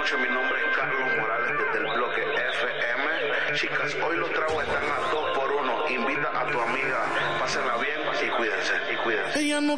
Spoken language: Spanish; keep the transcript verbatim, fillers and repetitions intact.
noches, mi nombre es Carlos Morales desde el bloque F M. Chicas, hoy los tragos están a dos por uno. Invita a tu amiga, pásenla bien y cuídense, y cuídense. Ella no